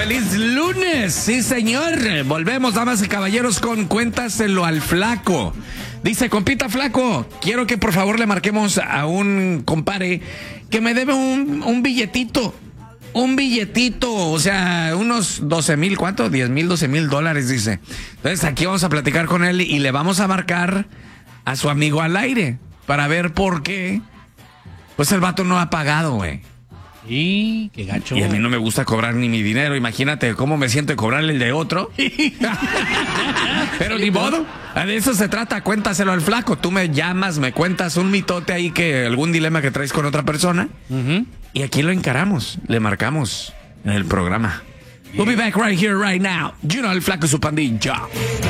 feliz lunes. Sí, señor. Volvemos, damas y caballeros, con Cuéntaselo al Flaco. Dice, compita Flaco, quiero que por favor le marquemos a un compare que me debe un billetito. Un billetito, o sea, unos 12,000, ¿cuánto? 10,000, 12,000 dólares, dice. Entonces aquí vamos a platicar con él y le vamos a marcar a su amigo al aire para ver por qué. Pues el vato no ha pagado, güey. Y qué gacho. Y a mí no me gusta cobrar ni mi dinero. Imagínate cómo me siento de cobrarle el de otro. Pero ni modo. De eso se trata. Cuéntaselo al Flaco. Tú me llamas, me cuentas un mitote ahí, que algún dilema que traes con otra persona. Y aquí lo encaramos. Le marcamos en el programa. We'll be back right here, right now. You know, el Flaco y su pandilla.